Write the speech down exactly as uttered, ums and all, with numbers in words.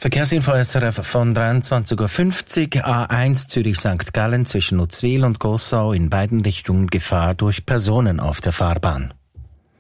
Verkehrsinfo S R F von dreiundzwanzig Uhr fünfzig, A eins Zürich-Sankt Gallen zwischen Uzwil und Gossau in beiden Richtungen Gefahr durch Personen auf der Fahrbahn.